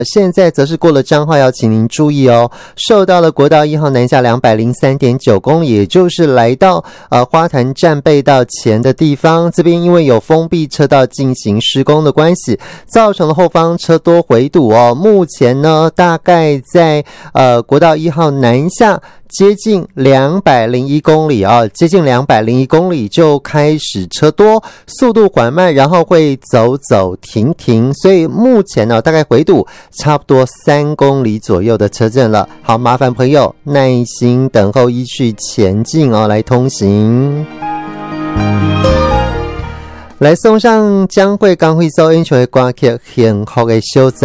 现在则是过了彰化，要请您注意哦，受到了国道1号南下 203.9 公里，也就是来到花坛站背道前的地方，这边因为有封闭车道进行施工的关系，造成了后方车多回堵哦。目前呢，大概在国道1号南下接近201公里啊，接近201公里就开始车多，速度缓慢，然后会走走停停，所以目前呢，大概回堵差不多3公里左右的车阵了。好，麻烦朋友耐心等候依序前进哦，来通行。来送上江蕙刚会收音乐的歌曲《幸福的所在》。